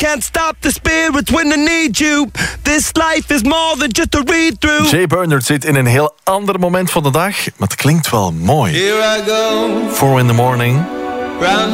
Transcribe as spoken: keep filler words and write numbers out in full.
can't stop the spirits when I need you. This life is more than just a read-through. Jay Bernard zit in een heel ander moment van de dag, maar het klinkt wel mooi. Here I go. Four in the morning. Round